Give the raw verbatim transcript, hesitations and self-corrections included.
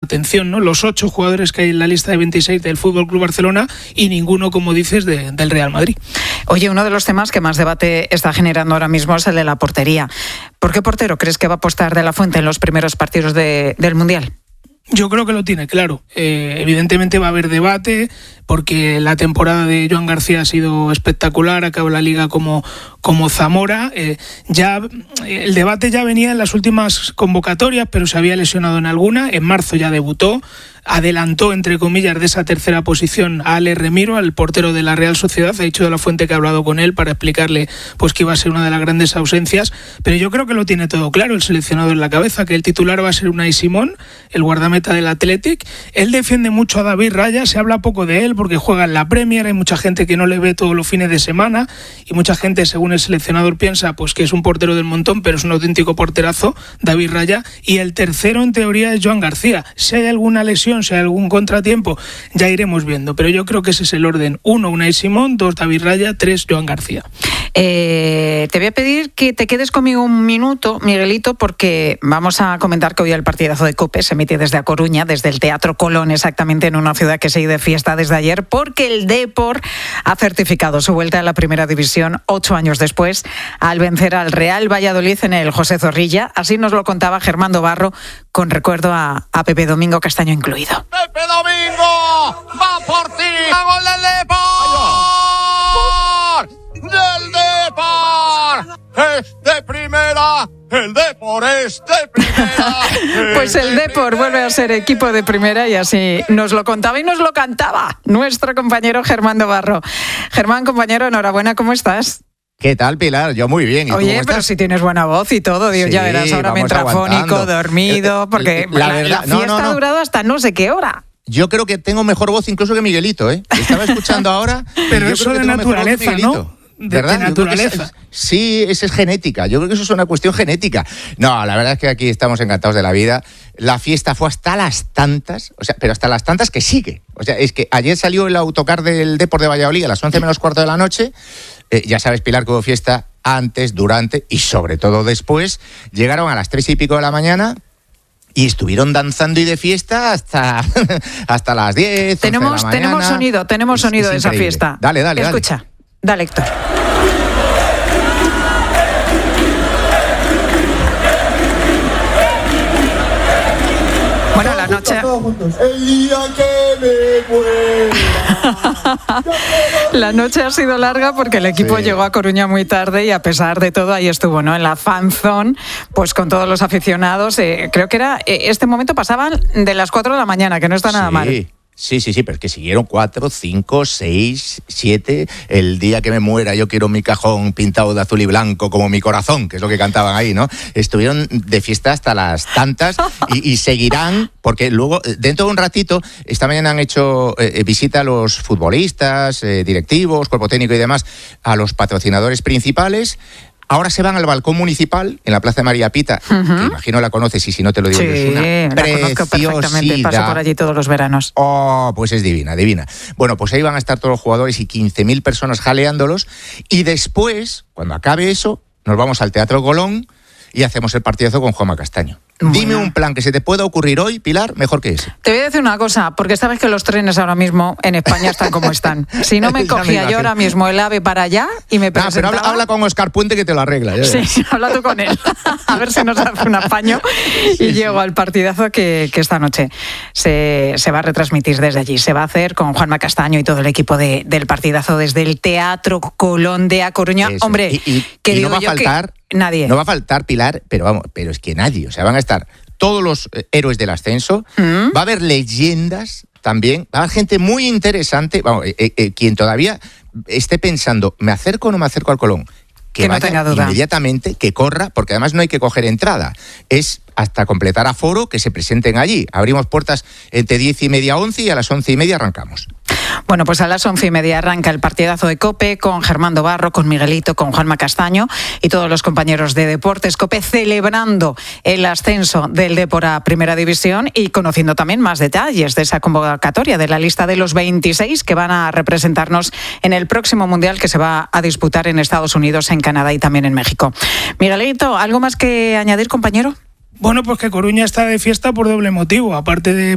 atención, ¿no? Los ocho jugadores que hay en la lista de veintiséis del F C Barcelona y ninguno, como dices, de, del Real Madrid. Oye, uno de los temas que más debate está generando ahora mismo es el de la portería. ¿Por qué portero crees que va a apostar De La Fuente en los primeros partidos de, del Mundial? Yo creo que lo tiene claro. Eh, evidentemente va a haber debate porque la temporada de Joan García ha sido espectacular, acaba la liga como, como Zamora. Eh, ya el debate ya venía en las últimas convocatorias, pero se había lesionado en alguna. En marzo ya debutó. Adelantó, entre comillas, de esa tercera posición a Ale Remiro, al portero de la Real Sociedad. Ha dicho De La Fuente que ha hablado con él para explicarle pues, que iba a ser una de las grandes ausencias. Pero yo creo que lo tiene todo claro el seleccionador en la cabeza, que el titular va a ser Unai Simón, el guardameta del Athletic. Él defiende mucho a David Raya, se habla poco de él porque juega en la Premier, hay mucha gente que no le ve todos los fines de semana y mucha gente, según el seleccionador, piensa pues que es un portero del montón, pero es un auténtico porterazo, David Raya. Y el tercero, en teoría, es Joan García. Si hay alguna lesión, si hay algún contratiempo, ya iremos viendo, pero yo creo que ese es el orden. Uno, Unai Simón; dos, David Raya; tres, Joan García. Eh, te voy a pedir que te quedes conmigo un minuto, Miguelito, porque vamos a comentar que hoy el partidazo de COPE se emite desde A Coruña, desde el Teatro Colón, exactamente, en una ciudad que sigue de fiesta desde ayer, porque el Depor ha certificado su vuelta a la primera división ocho años después, al vencer al Real Valladolid en el José Zorrilla. Así nos lo contaba Germán Barro, con recuerdo a, a Pepe Domingo Castaño incluido. ¡Pepe Domingo! ¡Va por ti! ¡A gol del Depor! ¡Del Depor! ¡Es de primera! ¡El Depor es de primera! Pues el Depor vuelve a ser equipo de primera y así nos lo contaba y nos lo cantaba nuestro compañero Germán Barro. Germán, compañero, enhorabuena, ¿cómo estás? ¿Qué tal, Pilar? Yo muy bien. ¿Y Oye, tú cómo pero estás? si tienes buena voz y todo, Dios, Sí, ya verás, ahora me entra fónico, dormido, porque la, la, verdad, la fiesta no, no, no. ha durado hasta no sé qué hora. Yo creo que tengo mejor voz incluso que Miguelito, ¿eh? Estaba escuchando ahora. Pero yo eso creo que de tengo mejor voz que naturaleza, Miguelito. ¿no? De, ¿Verdad? de naturaleza. Es, sí, esa es genética. Yo creo que eso es una cuestión genética. No, la verdad es que aquí estamos encantados de la vida. La fiesta fue hasta las tantas, o sea, pero hasta las tantas que sigue. O sea, es que ayer salió el autocar del Depor de Valladolid a las once menos cuarto de la noche. Eh, ya sabes, Pilar, que hubo fiesta antes, durante y sobre todo después. Llegaron a las tres y pico de la mañana. Y estuvieron danzando y de fiesta hasta, hasta las diez. Tenemos, de la tenemos mañana. sonido, tenemos Es- sonido es de esa increíble. fiesta. Dale, dale, dale. Escucha, dale, Héctor. Bueno, la noche... El día que me muera. La noche ha sido larga porque el equipo Sí. llegó a Coruña muy tarde y a pesar de todo ahí estuvo, ¿no? En la fan zone, pues con todos los aficionados. Eh, creo que era, eh, este momento pasaban de las cuatro de la mañana, que no está nada Sí. mal. Sí, sí, sí, pero es que siguieron cuatro, cinco, seis, siete. El día que me muera yo quiero mi cajón pintado de azul y blanco como mi corazón, que es lo que cantaban ahí, ¿no? Estuvieron de fiesta hasta las tantas y, y seguirán, porque luego, dentro de un ratito, esta mañana han hecho eh, visita a los futbolistas, eh, directivos, cuerpo técnico y demás, a los patrocinadores principales. Ahora se van al balcón municipal en la Plaza de María Pita, uh-huh. que imagino la conoces y si no te lo digo Sí, yo, es una la conozco perfectamente, paso por allí todos los veranos. Oh, pues es divina, divina. Bueno, pues ahí van a estar todos los jugadores y quince mil personas jaleándolos y después, cuando acabe eso, nos vamos al Teatro Colón y hacemos el partidazo con Juanma Castaño. Bueno. Dime un plan que se te pueda ocurrir hoy, Pilar, mejor que ese. Te voy a decir una cosa, porque sabes que los trenes ahora mismo en España están como están. Si no me cogía me yo ahora mismo el AVE para allá y me presentaba... Nah, pero habla, habla con Óscar Puente que te lo arregla. Ya sí, sí, habla tú con él. A ver si nos hace un apaño y sí, llego sí. al partidazo que, que esta noche se, se va a retransmitir desde allí. Se va a hacer con Juanma Castaño y todo el equipo de, del partidazo desde el Teatro Colón de A Coruña. Eso. Hombre, y, y, que y digo no va a yo faltar, que nadie. No va a faltar, Pilar, pero vamos, pero es que nadie. O sea, van a estar todos los eh, héroes del ascenso, ¿Mm? Va a haber leyendas también, va a haber gente muy interesante, vamos, eh, eh, quien todavía esté pensando, ¿me acerco o no me acerco al Colón? Que, que vaya no tenga duda. Inmediatamente, que corra, porque además no hay que coger entrada, es hasta completar aforo que se presenten allí. Abrimos puertas entre diez y media, once y a las once y media arrancamos. Bueno, pues a las once y media arranca el partidazo de COPE con Germán Barro, con Miguelito, con Juanma Castaño y todos los compañeros de Deportes COPE celebrando el ascenso del Depor a Primera División y conociendo también más detalles de esa convocatoria, de la lista de los veintiséis que van a representarnos en el próximo Mundial que se va a disputar en Estados Unidos, en Canadá y también en México. Miguelito, ¿algo más que añadir, compañero? Bueno, pues que Coruña está de fiesta por doble motivo, aparte de